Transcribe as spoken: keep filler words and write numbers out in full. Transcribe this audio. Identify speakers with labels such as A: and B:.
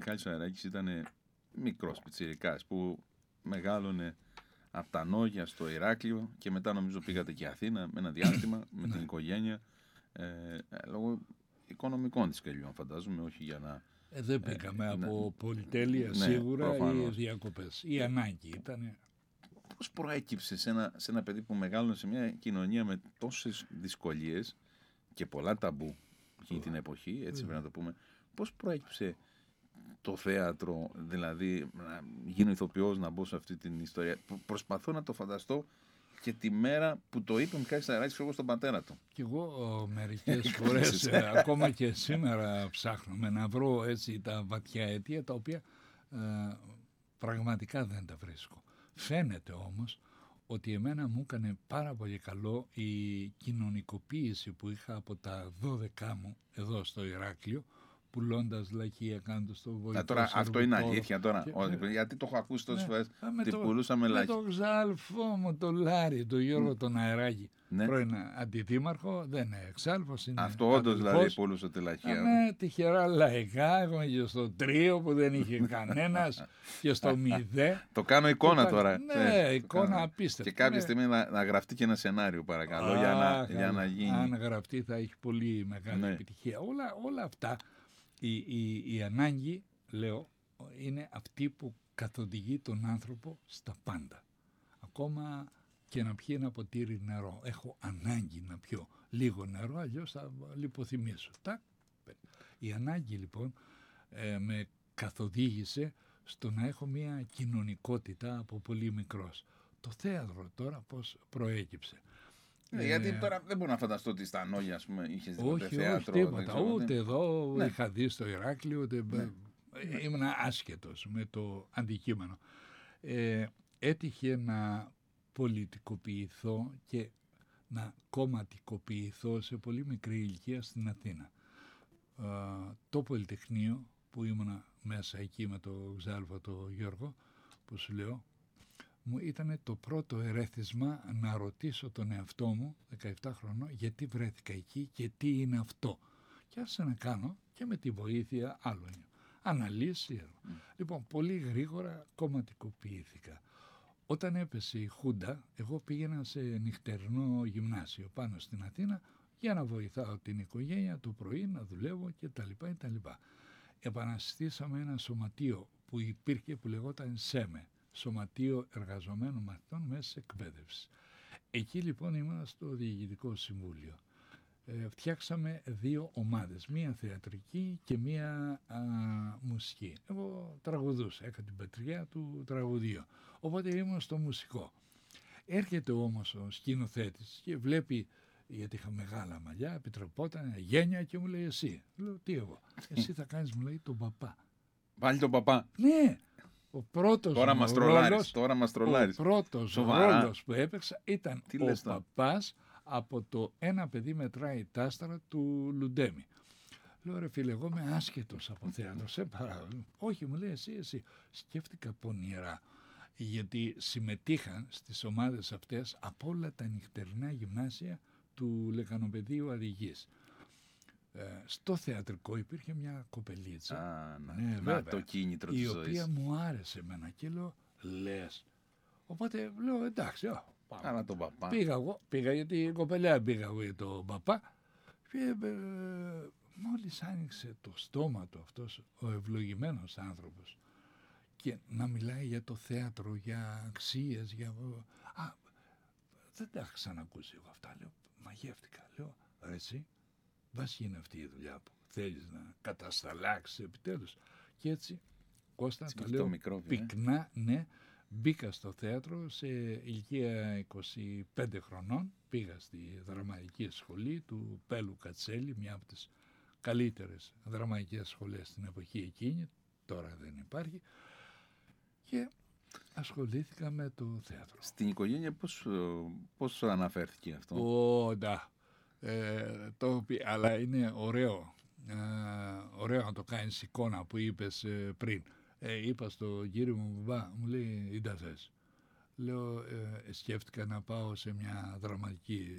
A: Μιχάλης Αράκης ήταν μικρός πιτσιρικάς που μεγάλωνε από τα Νόγια στο Ηράκλειο και μετά νομίζω πήγατε και Αθήνα με ένα διάστημα με την οικογένεια ε, λόγω οικονομικών δυσκολιών φαντάζομαι, όχι για να...
B: Ε, δεν πήγαμε
A: ε,
B: από
A: ναι,
B: πολυτέλεια
A: ναι,
B: σίγουρα
A: προφανώς.
B: ή διακοπές. Η ανάγκη ήταν.
A: Πώς προέκυψε σε ένα, σε ένα παιδί που μεγάλωνε σε μια κοινωνία με τόσες δυσκολίες και πολλά ταμπού εκείνη την εποχή, έτσι πρέπει να το πούμε, πώς προέκυψε το θέατρο, δηλαδή να γίνω ηθοποιός, να μπω σε αυτή την ιστορία? Προσπαθώ να το φανταστώ και τη μέρα που το είπε ο Μιχάλης Αράκης εγώ στον πατέρα του.
B: Και εγώ μερικές φορές, ακόμα και σήμερα ψάχνουμε να βρω έτσι τα βαθιά αίτια, τα οποία ε, πραγματικά δεν τα βρίσκω. Φαίνεται όμως ότι εμένα μου έκανε πάρα πολύ καλό η κοινωνικοποίηση που είχα από τα δώδεκά μου εδώ στο Ηράκλειο, πουλώντας λαχεία, κάνοντας το βοηθό.
A: Τώρα, αυτό είναι αλήθεια τώρα,
B: και,
A: όχι, γιατί το έχω ακούσει τόσες
B: ναι,
A: φορές,
B: ότι
A: πουλούσαμε λαχεία.
B: Με τον ξάλφο μου, τον Λάρη, τον Γιώργο τον Αεράκη, ναι. Πρώην αντιδήμαρχο, δεν είναι εξάλφος, είναι
A: αυτό όντως δηλαδή πουλούσε τη λαχεία.
B: Ναι, τυχερά λαϊκά, έχουμε και στο τρίο που δεν είχε κανένας και στο μηδέ.
A: Το κάνω εικόνα τώρα.
B: Ναι, εικόνα απίστευτη.
A: Και κάποια στιγμή να, να γραφτεί και ένα σενάριο παρακαλώ Α, για, να, για να γίνει.
B: Αν γραφτεί θα έχει πολύ μεγάλη ναι. επιτυχία. Όλα, όλα αυτά, η, η, η ανάγκη, λέω, είναι αυτή που καθοδηγεί τον άνθρωπο στα πάντα. Ακόμα και να πιει ένα ποτήρι νερό. Έχω ανάγκη να πιω λίγο νερό, αλλιώς θα λιποθυμίσω. Τάκ. Η ανάγκη λοιπόν ε, με καθοδήγησε στο να έχω μια κοινωνικότητα από πολύ μικρός. Το θέατρο τώρα πώς προέκυψε.
A: Ε, γιατί τώρα δεν μπορώ να φανταστώ ότι στα Νόγια ας πούμε είχες δει
B: όχι,
A: θέατρο.
B: Όχι, τίποτα. Ούτε εδώ
A: ναι.
B: είχα δει στο Ηράκλειο, ούτε
A: ναι.
B: ήμουν άσχετος με το αντικείμενο. Ε, έτυχε να πολιτικοποιηθώ και να κομματικοποιηθώ σε πολύ μικρή ηλικία στην Αθήνα. Ε, το Πολυτεχνείο που ήμουνα μέσα εκεί με το Ξάλφο το Γιώργο που σου λέω, μου ήταν το πρώτο ερέθισμα να ρωτήσω τον εαυτό μου δεκαεπτά χρονών γιατί βρέθηκα εκεί και τι είναι αυτό. Και άρχισα να κάνω και με τη βοήθεια άλλων αναλύσεις. Mm. Λοιπόν, πολύ γρήγορα κομματικοποιήθηκα. Όταν έπεσε η Χούντα, εγώ πήγαινα σε νυχτερινό γυμνάσιο πάνω στην Αθήνα για να βοηθάω την οικογένεια το πρωί, να δουλεύω κτλ. κτλ. Επαναστήσαμε ένα σωματείο που υπήρχε που λεγόταν ΣΕΜΕ, Σωματείο Εργαζομένων Μαθητών Μέσης Εκπαίδευσης. Εκεί λοιπόν ήμουν στο Διοικητικό Συμβούλιο. Ε, φτιάξαμε δύο ομάδες, μία θεατρική και μία α, μουσική. Εγώ τραγουδούσα, έκανα την πετριά του τραγουδίου, οπότε ήμουν στο μουσικό. Έρχεται όμως ο σκηνοθέτης και βλέπει, γιατί είχα μεγάλα μαλλιά, επιτρεπόταν, γένια και μου λέει εσύ. Λέω τι εγώ, εσύ θα κάνεις, μου λέει, τον παπά.
A: Πάλι τον παπά.
B: Ναι. Ο πρώτος
A: τώρα μας τρολάρεις, τώρα μας τρολάρεις.
B: Ο πρώτος
A: Σοβαρά.
B: ρόλος που έπαιξα ήταν
A: τι
B: ο παπάς από το «Ένα παιδί μετράει τάστρα» του Λουντέμι. Λέω ρε φίλε, εγώ είμαι άσχετος από θέατρο, σε παράδειγμα. Όχι, μου λέει εσύ, εσύ. Σκέφτηκα πονηρά, γιατί συμμετείχαν στις ομάδες αυτές από όλα τα νυχτερινά γυμνάσια του Λεκανοπεδίου Αριγής. Ε, στο θεατρικό υπήρχε μια κοπελίτσα,
A: Α, να,
B: ναι,
A: να
B: βέβαια,
A: το κίνητρο της
B: η
A: ζωής.
B: οποία μου άρεσε εμένα και λέω λες. Οπότε λέω εντάξει, ó, πάμε.
A: Άρα τον παπά.
B: Πήγα εγώ, πήγα γιατί η κοπελιά πήγα εγώ για τον παπά και ε, μόλις άνοιξε το στόμα του αυτός ο ευλογημένος άνθρωπος και να μιλάει για το θέατρο, για αξίες, για... Α, δεν τα είχα ξανακούσει εγώ αυτά, λέω, μαγεύτηκα, λέω, ρε εσύ. Βάς είναι αυτή η δουλειά που θέλεις να κατασταλάξεις επιτέλους. Και έτσι, Κώστα, το λέω μικρόβιο, πυκνά, ε? ναι, μπήκα στο θέατρο σε ηλικία είκοσι πέντε χρονών, πήγα στη δραματική σχολή του Πέλου Κατσέλη, μια από τις καλύτερες δραματικές σχολές στην εποχή εκείνη, τώρα δεν υπάρχει, και ασχολήθηκα με το θέατρο.
A: Στην οικογένεια πώς, πώς αναφέρθηκε αυτό?
B: Ω, ντα. Ε, το, αλλά είναι ωραίο, ε, ωραίο να το κάνεις εικόνα που είπες ε, πριν. Ε, είπα στον κύριο μου μπαμπά, μου λέει, «Ήντα θες». Λέω, ε, σκέφτηκα να πάω σε μια δραματική